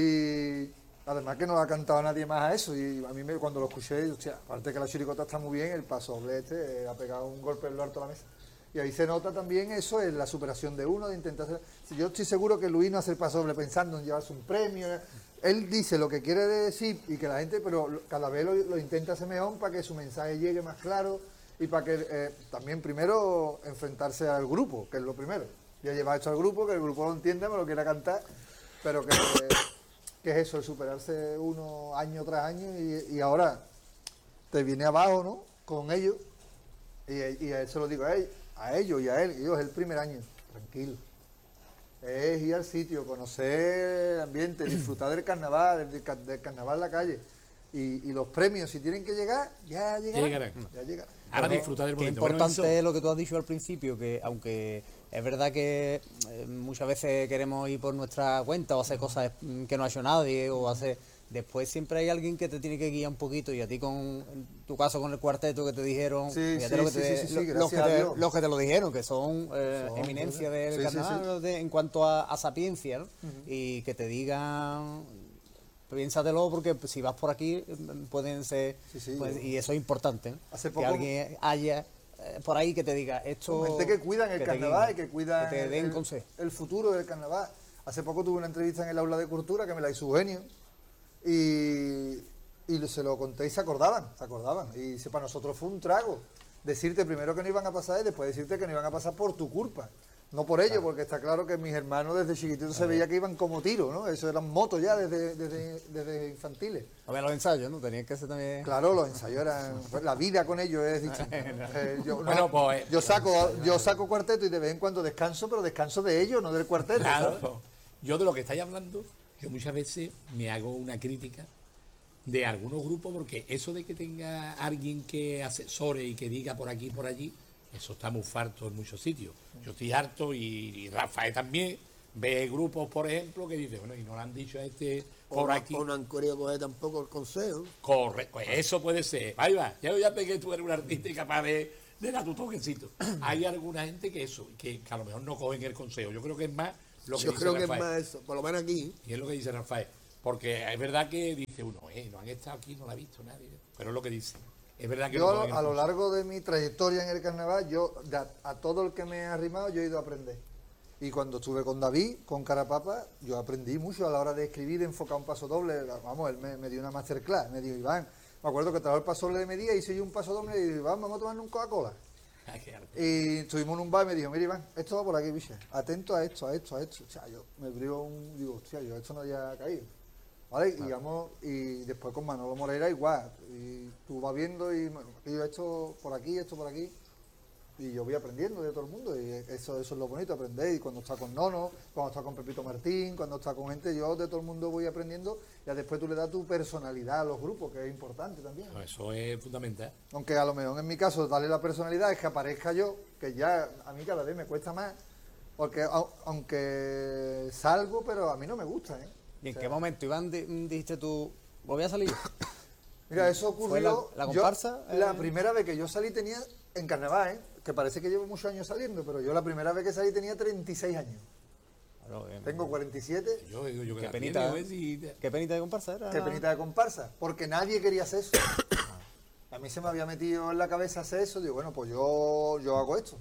Y además que no ha cantado nadie más a eso, y a mí me, cuando lo escuché, hostia, aparte que la chirigota está muy bien, el paso doble este eh, ha pegado un golpe en lo alto a la mesa. Y ahí se nota también eso, es la superación de uno, de intentar hacer... Si yo estoy seguro que Luis no hace el paso doble pensando en llevarse un premio. Él dice lo que quiere decir y que la gente, pero lo- cada vez lo, lo intenta hacer mejor para que su mensaje llegue más claro y para que eh, también primero enfrentarse al grupo, que es lo primero. Ya llevar esto al grupo, que el grupo lo entienda, me lo quiera cantar, pero que, que es eso, el superarse uno año tras año y, y ahora te viene abajo, ¿no? Con ellos. Y, y a eso lo digo a, él, a ellos y a él, ellos el primer año, tranquilo. Es ir al sitio, conocer el ambiente, disfrutar del carnaval, del, ca- del carnaval en la calle. Y, y los premios, si tienen que llegar, ya llegarán. Llegarán. Ya llegarán. Ahora Pero disfrutar del qué momento. importante Bueno, eso- es lo que tú has dicho al principio, que aunque es verdad que eh, muchas veces queremos ir por nuestra cuenta o hacer cosas mm, que no ha hecho nadie o hacer... Después siempre hay alguien que te tiene que guiar un poquito, y a ti con en tu caso con el cuarteto que te dijeron, Sí, fíjate sí, lo que sí, te- sí, sí, lo- sí, los, que gracias a te, Dios. los que te lo dijeron, que son, eh, Son, eminencia sí, del sí, sí. carnaval de- en cuanto a, a sapiencia, ¿no? Y que te digan, piénsatelo, porque si vas por aquí mm, pueden ser, Sí, sí, pues, yo- y eso es importante, ¿no? Hace Que poco- alguien haya eh, por ahí que te diga esto. Con gente que cuidan el te carnaval y guíe, que cuidan que te den el, consejo. el futuro del carnaval. Hace poco tuve una entrevista en el aula de cultura que me la hizo Eugenio y, y se lo conté y se acordaban, se acordaban. Y dice, para nosotros fue un trago decirte primero que no iban a pasar y después decirte que no iban a pasar por tu culpa. No por ello, porque está claro que mis hermanos desde chiquititos se veía que iban como tiros, ¿no? Eso eran motos ya desde, desde, desde infantiles. A ver, los ensayos, ¿no? Tenían que ser también. Claro, los ensayos eran... pues, la vida con ellos es distinta. Eh, yo, no, Bueno, pues, yo saco yo saco cuarteto y de vez en cuando descanso, pero descanso de ellos, no del cuarteto. Claro, ¿sabes? yo de lo que estáis hablando, yo muchas veces me hago una crítica de algunos grupos, porque eso de que tenga alguien que asesore y que diga por aquí por allí, eso está muy farto en muchos sitios. Yo estoy harto y, y Rafael también ve grupos, por ejemplo, que dice, bueno, y no le han dicho a este por O, aquí. o no han querido coger tampoco el consejo. Corre, pues eso puede ser. Ahí va, ya, ya pegué, tú eres un artista y capaz de, de dar tu toquecito. Hay alguna gente que eso, que, que a lo mejor no cogen el consejo. Yo creo que es más lo que Yo dice creo que es Rafael. más eso, por lo menos aquí. Y es lo que dice Rafael. Porque es verdad que dice uno, eh, no han estado aquí, no lo ha visto nadie. Pero es lo que dice. Es verdad que Yo no a, pueden lo- a lo escuchar. largo de mi trayectoria en el carnaval, yo de a, a todo el que me he arrimado, yo he ido a aprender. Y cuando estuve con David, con Carapapa, yo aprendí mucho a la hora de escribir, de enfocar un paso doble. Vamos, él me, me dio una masterclass, me dijo, Iván, me acuerdo que trajo el paso doble de medida, hice yo un paso doble y dije, Iván, vamos a tomar un Coca-Cola. Ay, qué arte. Y estuvimos en un bar y me dijo, mira Iván, esto va por aquí, bicha, atento a esto, a esto, a esto. O sea, yo me abrió un, digo, hostia, yo esto no había caído. ¿Vale? Y, vamos, y después con Manolo Moreira igual. Y tú vas viendo y bueno, yo esto por aquí, esto por aquí. Y yo voy aprendiendo de todo el mundo. Y eso, eso es lo bonito, aprender. Y cuando está con Nono, cuando está con Pepito Martín, cuando está con gente, yo de todo el mundo voy aprendiendo. Y después tú le das tu personalidad a los grupos, que es importante también. No, eso es fundamental. Aunque a lo mejor en mi caso darle la personalidad es que aparezca yo, que ya a mí cada vez me cuesta más. Porque au- aunque salgo, pero a mí no me gusta, ¿eh? ¿Y en O sea, qué momento, Iván, di- dijiste tú, voy a salir? Mira, eso ¿Fue la- ocurrió. la yo- comparsa, la eh? primera vez que yo salí tenía en carnaval, ¿eh? Que parece que llevo muchos años saliendo, pero yo la primera vez que salí tenía treinta y seis años. Claro, eh, Tengo cuarenta y siete. Yo digo yo que Qué la penita, tiene, a ver si- ¿Qué penita de comparsa era? Qué penita de comparsa, porque nadie quería hacer eso. A mí se me había metido en la cabeza hacer eso, digo, bueno, pues yo, yo hago esto.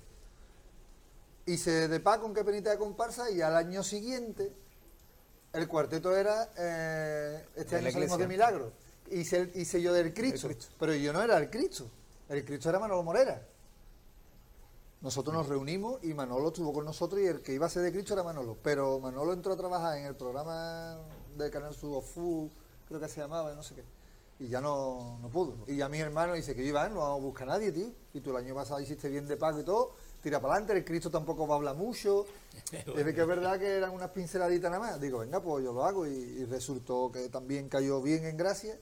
Hice de Paco en Qué penita de comparsa y al año siguiente el cuarteto era, eh, este De año la salimos de iglesia. Milagro. Hice, el- hice yo del Cristo, El Cristo. pero yo no era el Cristo, el Cristo era Manolo Morera. Nosotros nos reunimos y Manolo estuvo con nosotros y el que iba a ser de Cristo era Manolo. Pero Manolo entró a trabajar en el programa del Canal Sur Fu, creo que se llamaba, no sé qué. Y ya no, no pudo. Y ya mi hermano dice que Iván, no vamos a buscar a nadie, tío. Y tú el año pasado hiciste bien de Paco y todo. Tira para adelante, el Cristo tampoco va a hablar mucho. Es que es verdad que eran unas pinceladitas nada más. Digo, venga, pues yo lo hago. Y, y resultó que también cayó bien en gracia.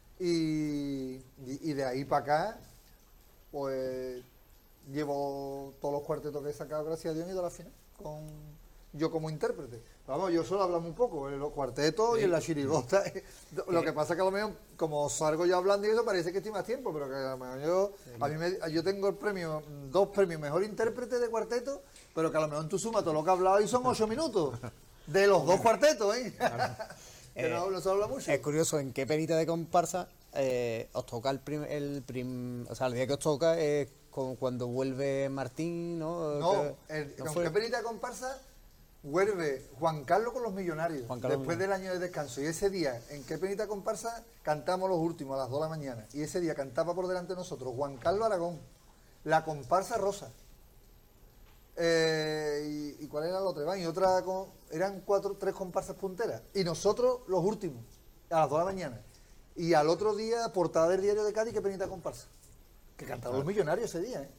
Y, y, y de ahí para acá, pues llevo todos los cuartetos que he sacado, gracias a Dios, y ido a la final. Con, yo como intérprete. Vamos, yo solo hablamos un poco en los cuartetos y en la chirigota. Lo que pasa que a lo mejor, como salgo yo hablando y eso, parece que estoy más tiempo, pero que a lo mejor yo, a mí me- yo tengo el premio, dos premios, mejor intérprete de cuarteto, pero que a lo mejor tú sumas todo lo que he hablado y son ocho minutos. De los dos cuartetos, ¿eh? Que no, no se habla mucho. Es curioso, ¿en qué penita de comparsa eh, os toca el prim, el prim... O sea, el día que os toca es con- cuando vuelve Martín, ¿no? No, Que- el, ¿no con fue? qué penita de comparsa vuelve Juan Carlos con los Millonarios, Juan Carlos después del año de descanso. Y ese día, en qué penita de comparsa, cantamos los últimos a las dos de la mañana. Y ese día cantaba por delante de nosotros Juan Carlos Aragón, la comparsa Rosa. Eh, y, ¿Y cuál era la otra? Iván? Y otra, con- eran cuatro, tres comparsas punteras. Y nosotros los últimos, a las dos de la mañana. Y al otro día, portada del diario de Cádiz, qué penita de comparsa. Que cantaban los Millonarios ese día, ¿eh?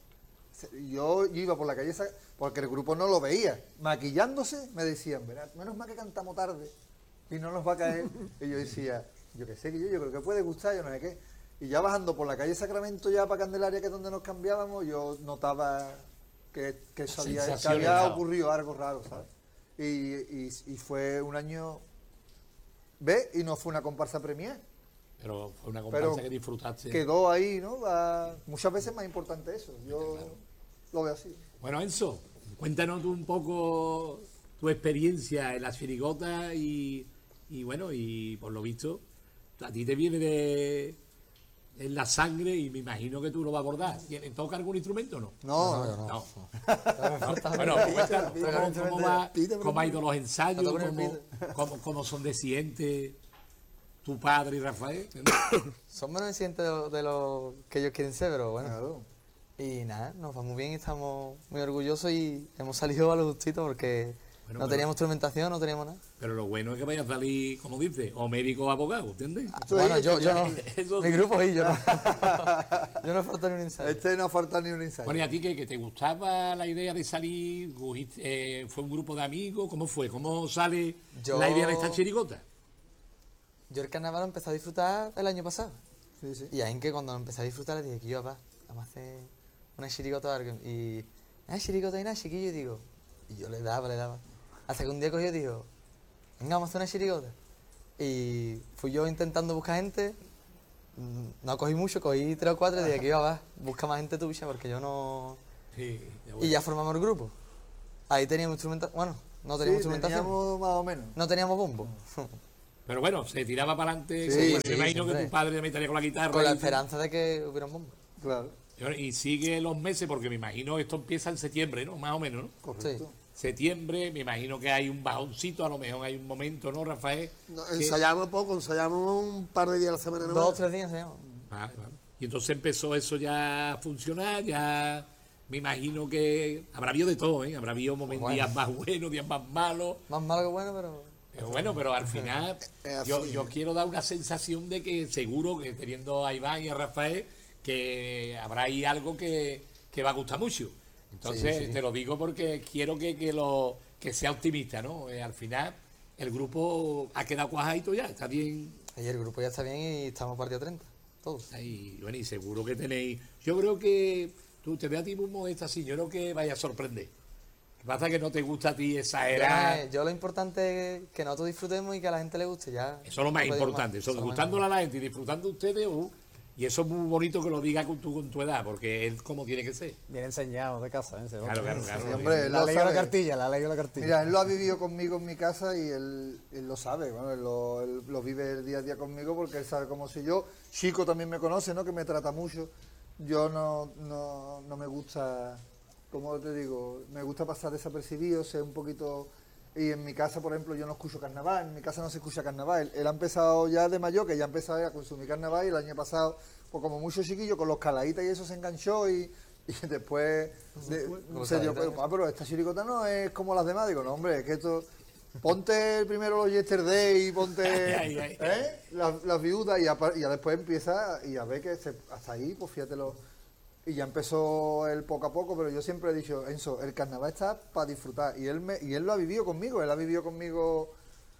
Yo, yo iba por la calle esa, porque el grupo no lo veía. Maquillándose, me decían, "Verá, menos mal que cantamos tarde y no nos va a caer". Y yo decía, yo qué sé, que yo, yo creo que puede gustar, yo no sé qué. Y ya bajando por la calle Sacramento, ya para Candelaria, que es donde nos cambiábamos, yo notaba que, que, eso había, que Sensaciones había raras. ocurrido algo raro, ¿sabes? Y, y, y fue un año, ¿ves? Y no fue una comparsa premiada. Pero fue una comparsa Pero que disfrutaste. quedó ahí, ¿no? La- muchas veces es más importante eso. Yo lo veo así. Bueno, Enzo, cuéntanos tú un poco tu experiencia en la chirigota y, y bueno, y por lo visto, a ti te viene de en la sangre y me imagino que tú lo vas a abordar. ¿Tienes- ¿Toca algún instrumento o no? No, no, no. No. Bueno, cuéntanos, ¿cómo, cómo va- cómo han ido los ensayos? Toca con el ¿Cómo, cómo, cómo son decidentes tu padre y Rafael? Son menos conscientes de lo, de lo que ellos quieren ser, pero bueno. Claro. Y nada, nos va muy bien y estamos muy orgullosos y hemos salido a lo justito porque Bueno, no pero- teníamos instrumentación, no teníamos nada. Pero lo bueno es que vaya a salir, como dice, o médico o abogado, ¿entiendes? Tú Bueno, ahí, yo, yo no. Eso Mi sí. grupo y yo no. Yo no falta ni un ensayo. Este no falta ni un ensayo. Bueno, ¿y a ti que, que te gustaba la idea de salir? Cogiste, eh, ¿Fue un grupo de amigos? ¿Cómo fue? ¿Cómo sale Yo- la idea de esta chirigota? Yo el carnaval lo empecé a disfrutar el año pasado. Sí, sí. Y ahí en que cuando lo empecé a disfrutar le dije que yo, papá, vamos a hacer una chirigota o algo. Y, ah, chirigota y nada, chiquillo, y digo. Y yo le daba, le daba. Hasta que un día cogió y dijo, venga, vamos a hacer una chirigota. Y fui yo intentando buscar gente. mm, No cogí mucho, cogí tres o cuatro y dije que iba, va, busca más gente tuya porque yo no. Sí, ya Y bueno. ya formamos el grupo. Ahí teníamos instrumentación. Bueno, no Sí, teníamos instrumentación. teníamos más o menos. No teníamos bombo. Pero bueno, se tiraba para adelante. Sí, me sí, imagino que siempre. tu padre me estaría con la guitarra. Con la y- esperanza de que hubiera un bombo. Claro, Y sigue los meses, porque me imagino esto empieza en septiembre, ¿no? Más o menos, ¿no? correcto. Septiembre, me imagino que hay un bajoncito, a lo mejor hay un momento, ¿no, Rafael? No, Que- ensayamos poco, ensayamos un par de días a la semana. Dos nomás. o tres días se llama. Vale, vale. Y entonces empezó eso ya a funcionar, ya me imagino que habrá habido de todo, ¿eh? Habrá habido momentos, Bueno. días más buenos, días más malos. Más malo que bueno, pero. Pero bueno, pero al final Es así. yo, yo quiero dar una sensación de que seguro que teniendo a Iván y a Rafael, que habrá ahí algo que, que va a gustar mucho. Entonces te lo digo porque quiero que, que, lo, que sea optimista, ¿no? Eh, al final el grupo ha quedado cuajadito ya, está bien. Ayer el grupo ya está bien y estamos partido treinta. Todos. Y bueno, y seguro que tenéis. Yo creo que tú te veas a ti muy modesta así, yo creo que vaya a sorprender. Lo que pasa es que no te gusta a ti Yo, exagerar. no- yo lo importante es que nosotros disfrutemos y que a la gente le guste. Ya. Eso es lo más no pedimos importante, más. eso, Eso es lo más gustándole a la gente y disfrutando ustedes, uh, y eso es muy bonito que lo digas con tu, con tu edad, porque es como tiene que ser. Bien enseñado de casa, ¿eh? Ese hombre. Claro, claro, claro. Sí, hombre, él La lo ley de la sabe. cartilla, la ley de la cartilla. Mira, él lo ha vivido conmigo en mi casa y él, él lo sabe, bueno, él lo, él lo vive el día a día conmigo porque él sabe cómo soy yo. Chico también me conoce, ¿no? Que me trata mucho. Yo no, no, no me gusta, como te digo, me gusta pasar desapercibido, ser un poquito... Y en mi casa, por ejemplo, yo no escucho carnaval, en mi casa no se escucha carnaval. Él, él ha empezado ya de mayor, que ya ha empezado a consumir carnaval y el año pasado, pues como mucho chiquillo, con los caladitas y eso se enganchó y, y después de- los se dio caladitas. cuenta, ah, pero esta chiricota no es como las demás. Digo, no, hombre, es que esto... Ponte primero los Yesterday y ponte Ay, ay, ay. ¿eh? las, las viudas y, apa- y ya después empieza y ya ve que se- hasta ahí, pues fíjatelo. Y ya empezó él poco a poco, pero yo siempre he dicho, Enzo, el carnaval está para disfrutar. Y él me, y él lo ha vivido conmigo, él ha vivido conmigo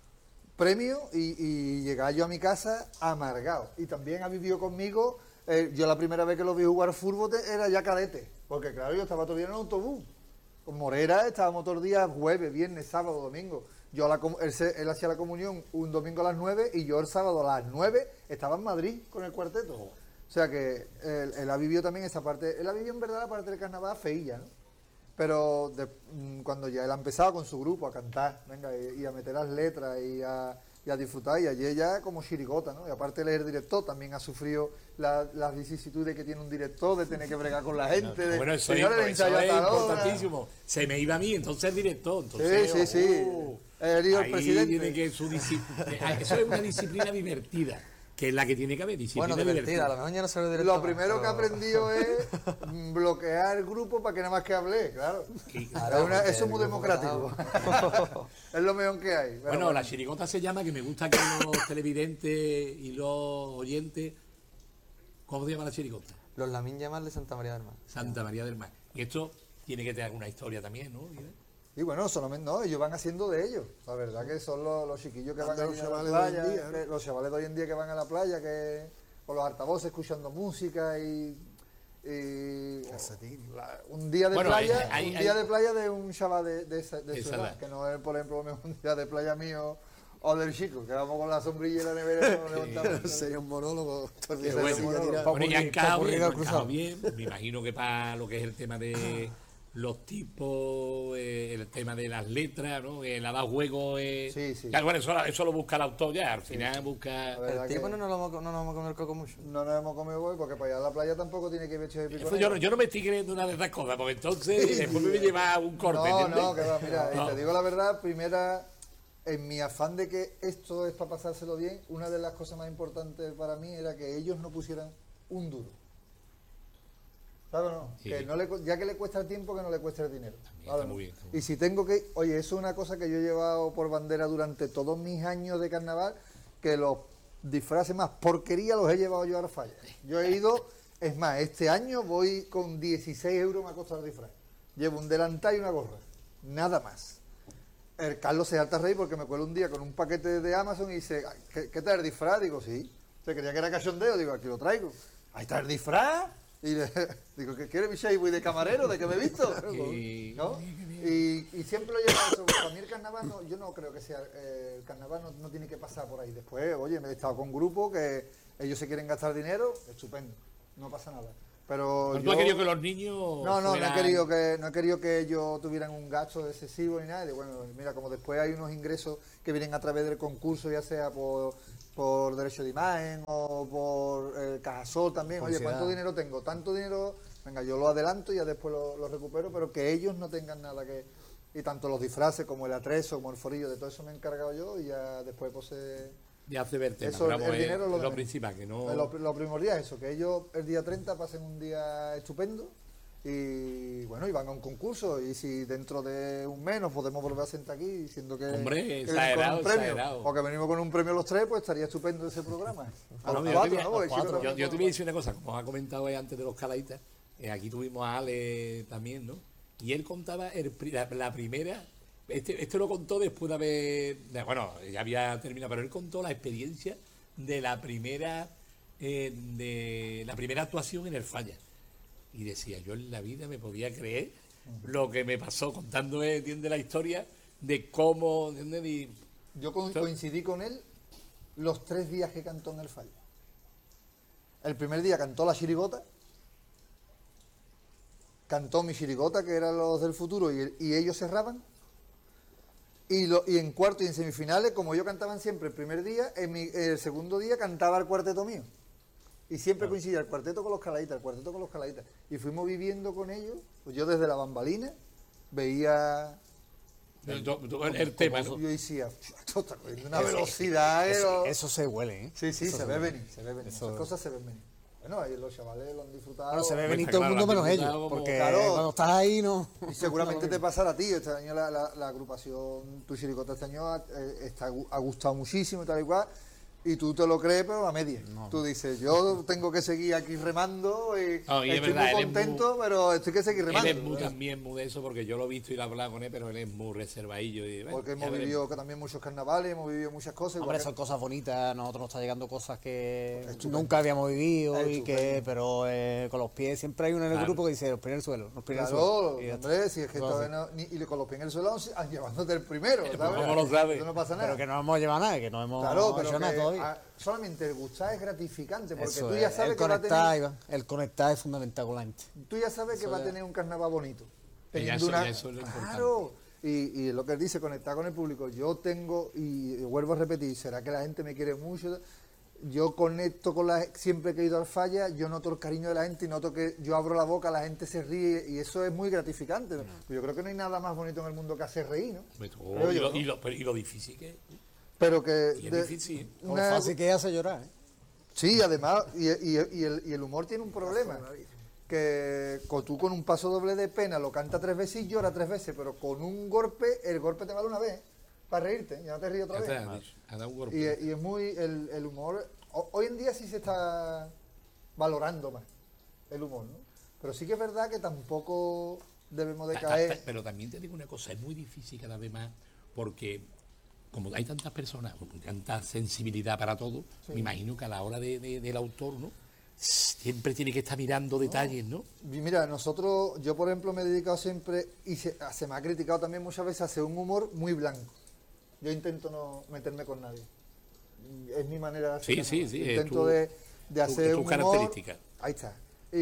premio y, y llegaba yo a mi casa amargado. Y también ha vivido conmigo, eh, yo la primera vez que lo vi jugar fútbol te- era ya cadete, porque claro, yo estaba todavía en el autobús. Con Morera estábamos todos los días, jueves, viernes, sábado, domingo. Yo la com- él, se- él hacía la comunión un domingo a las nueve y yo el sábado a las nueve estaba en Madrid con el cuarteto. O sea que él, él ha vivido también esa parte, él ha vivido en verdad la parte del carnaval feilla, ¿no? Pero de- mm, cuando ya él ha empezado con su grupo a cantar, venga, y, y a meter las letras y a, y a disfrutar, y ayer ya como chirigota, ¿no? Y aparte él es el director, también ha sufrido la- las vicisitudes que tiene un director, de tener que bregar con la gente, de, Bueno, eso, es, señores, el eso ensayo a es tal hora. importantísimo. Se me iba a mí, entonces el director. Sí, Entonces, sí, sí. oh, Él y el ahí presidente. tiene que su disciplina. Eso es una disciplina divertida, que es la que tiene que haber. Disciplina Bueno, divertida. A lo mejor ya no se lo diré. Lo primero que he aprendido es mm, bloquear el grupo para que nada más que hable, claro. Y- Claro, Es una- porque eso es muy el grupo democrático. Es lo mejor que hay. Pero Bueno, la chirigota se llama, que me gusta que los televidentes y los oyentes. ¿Cómo se llama la chirigota? Los Lamín llaman de Santa María del Mar. Santa María del Mar. Y esto tiene que tener alguna historia también, ¿no? Y bueno, solamente no, ellos van haciendo de ellos. La verdad que son los, los chiquillos que van Anda, a los la chavales de hoy en playa, día, ¿no? que- los chavales de hoy en día que van a la playa, que con los altavoces escuchando música y, y- la- un día de Bueno, playa, hay- hay- un día hay- de playa de un chaval de, de, esa- de su Esa edad, edad. que no es por ejemplo un día de playa mío o del chico, que vamos con la sombrilla y la nevera y nos levantamos. Sería un monólogo. todo el día Qué de bueno. silla tirada. Bueno, ya ocurrir- encajado pa' ocurrir bien, al encajado cruzado. bien. Me imagino que para lo que es el tema de los tipos, eh, el tema de las letras, ¿no? Que le ha dado juego. Eh. Sí, sí. Ya, bueno, eso, eso lo busca el autor ya. Al final busca. La verdad El que tipo no nos lo vamos, no nos vamos a comer coco mucho. no nos hemos comido hoy porque para allá a la playa tampoco tiene que ir hecho de pico Eso yo, no, negro. yo no me estoy creyendo una de esas cosas, porque entonces después me lleva un corte. No, ¿entiendes? no, que va, mira, y No. te digo la verdad, primera, en mi afán de que esto es para pasárselo bien, una de las cosas más importantes para mí era que ellos no pusieran un duro. ¿Sabes o no? Sí. Que no le, cu- ya que le cuesta el tiempo, que no le cueste el dinero. También ¿Sabes, está no? muy bien, está muy Y si tengo que... Oye, eso es una cosa que yo he llevado por bandera durante todos mis años de carnaval, que los disfraces más porquería los he llevado yo a la falla. Yo he ido... Es más, este año voy con dieciséis euros me ha costado el disfraz. Llevo un delantal y una gorra. Nada más. El Carlos se harta a reír porque me cuela un día con un paquete de Amazon y dice, "Ay, ¿qué, qué tal el disfraz?" Digo, sí. Se creía que era cachondeo. Digo, aquí lo traigo. Ahí está el disfraz. Y le digo, ¿qué quiere mi Shayboy de camarero? ¿De qué me he visto? Y- ¿No? Y, y siempre lo he llevado eso. Para mí el carnaval, no, yo no creo que sea, eh, el carnaval no, no tiene que pasar por ahí. Después, oye, me he estado con grupos que ellos se quieren gastar dinero, estupendo, no pasa nada. Pero Pero tú yo- has querido que los niños. No, no, no he fueran- querido que no he querido que ellos tuvieran un gasto excesivo ni nada. Y bueno, mira, como después hay unos ingresos que vienen a través del concurso, ya sea por, por derecho de imagen o por eh, Cajasol también. Oye, Publicidad. ¿cuánto dinero tengo? Tanto dinero, venga, yo lo adelanto y ya después lo, lo recupero, pero que ellos no tengan nada que... Y tanto los disfraces como el atrezo, como el forillo, de todo eso me he encargado yo y ya después pues se... Ya hace ver temas, Eso, pero vamos, el es dinero lo lo, de- principal, que no. Lo, lo primordial es eso, que ellos el día treinta pasen un día estupendo y bueno, y van a un concurso y si dentro de un mes nos podemos volver a sentar aquí diciendo que, Hombre, que venimos exagerado, con un premio exagerado. o que venimos con un premio los tres, pues estaría estupendo ese programa. Ah, no, Los yo, cuatro, te voy a- ¿no? Porque los cuatro. Chico Yo- también yo te con- voy a decir una cosa, como ha comentado eh, antes de los calaitas, eh, aquí tuvimos a Ale también, ¿no? Y él contaba el pri- la, la primera, este, este lo contó después de haber, de- bueno, ya había terminado, pero él contó la experiencia de la primera, eh, de la primera actuación en el Falla. Y decía, yo en la vida me podía creer lo que me pasó contando, eh, entiende la historia de cómo, ¿entiendes? Y Yo co- coincidí con él los tres días que cantó en el Falla. El primer día cantó la chirigota, cantó mi chirigota, que eran los del futuro, y, y ellos cerraban. Y, lo, y en cuarto y en semifinales, como yo cantaban siempre el primer día, en mi- el segundo día cantaba el cuarteto mío. Y siempre coincidía el cuarteto con los calaitas, el cuarteto con los calaitas. Y fuimos viviendo con ellos, pues yo desde la bambalina veía... el, el- el tema, ¿no? Yo decía, esto está cogiendo una Eso- velocidad. eh, Eso, lo- eso se huele, ¿eh? Sí, sí, Eso se ve venir, se ve venir. Eso- Esas cosas se ven venir. Bueno, ahí los chavales lo han disfrutado. Bueno, se ve Pues venir está todo el claro, mundo lo menos han ellos, disfrutado como- porque Claro. cuando estás ahí no... Y seguramente te pasará a ti. Este año la, la, la agrupación Tu Chiricota este año ha, eh, está, ha gustado muchísimo y tal y cual. Y tú te lo crees, pero a media. Tú dices, yo tengo que seguir aquí remando y No, y es estoy verdad, él muy es contento, pero estoy que seguir remando. Él es muy, también muy de eso, porque yo lo he visto y lo he hablado con él, pero él es muy reservadillo. Y, bueno, Porque ya hemos veremos. vivido que también muchos carnavales, hemos vivido muchas cosas. igual Hombre, que- son cosas bonitas, nosotros nos está llegando cosas que Estupendo. nunca habíamos vivido y Estupendo. que, pero eh, con los pies siempre hay uno en el Claro. grupo que dice los pies en el suelo, los pies en el Claro, suelo. Y ya está. hombre, si es que Todo todavía así. no, ni- y con los pies en el suelo ah, llevándote el primero, ¿sabes? ¿Cómo lo sabes? Eso no pasa nada. Pero que no hemos llevado nada, que no hemos Claro, pero hecho nada que, todavía. ah, solamente el gustar es gratificante, porque Eso tú ya es, sabes el que va a conectar, tener, Iván, el conectar es fundamental con la gente. tú ya sabes que Eso va a ya- tener un carnaval bonito. Y ya Teniendo eso- una- ya eso es lo importante. claro, y, y lo que él dice, conectar con el público. Yo tengo, y, y vuelvo a repetir, será que la gente me quiere mucho. Yo conecto con la siempre que he ido al Falla, yo noto el cariño de la gente y noto que yo abro la boca, la gente se ríe y eso es muy gratificante. ¿no? Yo creo que no hay nada más bonito en el mundo que hacer reír, ¿no? Pues, oh, Creo y, yo, lo, ¿no? y, lo, pero- y lo difícil que es. Pero que Y es de- difícil, ¿eh? Lo una- fácil que es hace llorar, ¿eh? Sí, además, y, y- y el, y el humor tiene un problema. Que co- tú con un paso doble de pena lo canta tres veces y llora tres veces, pero con un golpe, el golpe te vale una vez, para reírte, ya no te ríes otra Ya te vez. ha dicho, ha dado un golpe. Y, y es muy, el, el humor, ho- hoy en día sí se está valorando más el humor, ¿no? Pero sí que es verdad que tampoco debemos de Ta- ta- caer. ta- Pero también te digo una cosa, es muy difícil cada vez más, porque como hay tantas personas, con tanta sensibilidad para todo, me imagino que a la hora de, de- del autor, ¿no? Siempre tiene que estar mirando detalles, ¿no? Y mira, nosotros, yo por ejemplo me he dedicado siempre, y se, se me ha criticado también muchas veces, a hacer un humor muy blanco. Yo intento no meterme con nadie. Es mi manera de hacer. Sí, carnaval. sí, sí, es Intento tu- de, de tu- hacer tu un característica. humor. Ahí está.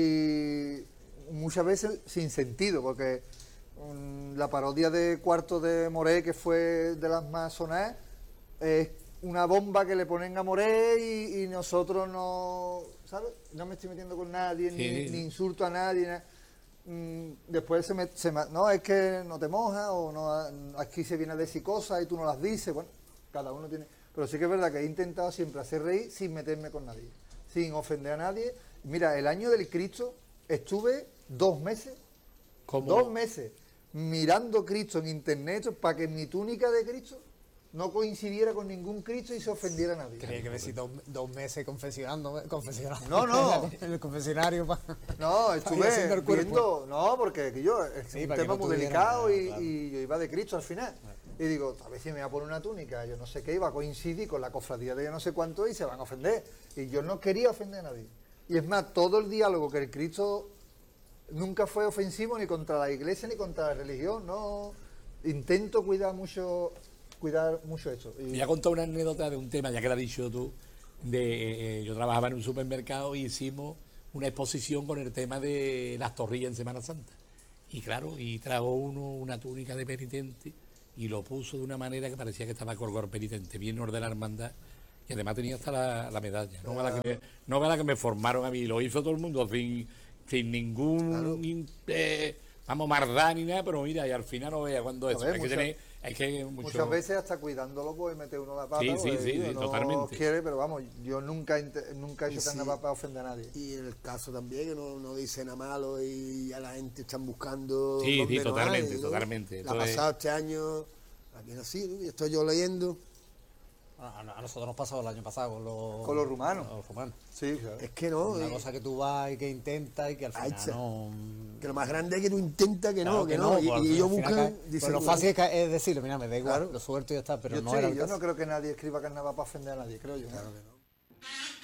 Y muchas veces sin sentido, porque mm, la parodia de Cuarto de Moré, que fue de las más sonadas, es una bomba que le ponen a Moré y, y nosotros no, ¿sabes? No me estoy metiendo con nadie, Sí, ni, sí. ni insulto a nadie. na- Mm, después se me, se me- no, es que no te mojas o no, aquí se viene a decir cosas y tú no las dices, bueno, cada uno tiene, pero sí que es verdad que he intentado siempre hacer reír sin meterme con nadie, sin ofender a nadie. Mira, el año del Cristo estuve dos meses, Como, dos meses mirando Cristo en internet para que mi túnica de Cristo no coincidiera con ningún Cristo y se ofendiera a nadie. Tenía que ver si dos, dos meses confesionando, confesionando. No, no. En el confesionario. pa- No, Ahí haciendo estuve el cuerpo. viendo, no, porque aquí yo, es Sí, un para que tema no muy tuviera delicado nada, y, claro. y yo iba de Cristo al final. Y digo, a ver si me voy a poner una túnica, yo no sé qué, iba a coincidir con la cofradía de yo no sé cuánto y se van a ofender. Y yo no quería ofender a nadie. Y es más, todo el diálogo que el Cristo nunca fue ofensivo ni contra la iglesia ni contra la religión, no. Intento cuidar mucho, cuidar mucho esto. Y- Me voy a contar una anécdota de un tema, ya que lo has dicho tú, de eh, yo trabajaba en un supermercado y hicimos una exposición con el tema de las torrillas en Semana Santa. Y claro, y trajo uno una túnica de penitente y lo puso de una manera que parecía que estaba colgado penitente, bien orden de la hermandad, y además tenía hasta la, la medalla. No va la, que me, no va la que me formaron a mí, lo hizo todo el mundo sin, sin ningún, Claro. in- eh, vamos, mardá ni nada, pero mira, y al final no vea cuando eso. ver, Hay que muchas- tener, hay que mucho... Muchas veces hasta cuidándolo puede meter uno la pata. Sí, sí, porque, sí, digo, sí, no totalmente. quiere, pero vamos, yo nunca, he inte- nunca he hecho Y sí. carnaval para ofender a nadie. Y en el caso también que no, no dice nada malo y a la gente están buscando. Sí, donde sí, no totalmente, hay, ¿no? totalmente. La ha Entonces- pasado este año, aquí no ha sido, y estoy yo leyendo. A, a nosotros nos pasó el año pasado con los, Con los rumanos. Los rumanos. Sí, claro. Es que no, Una y- cosa que tú vas y que intentas y que al Ahí final está. no... que lo más grande es que tú intentas que Claro no, que, no. pues, Y, al y fin- ellos al final buscan. cae- dicen, pues lo bueno, fácil es, ca- es decirle, mira, me da igual, Claro. lo suelto y ya está, pero yo, no estoy- era el yo caso. no creo que nadie escriba carnaval para ofender a nadie, creo yo. Claro que no.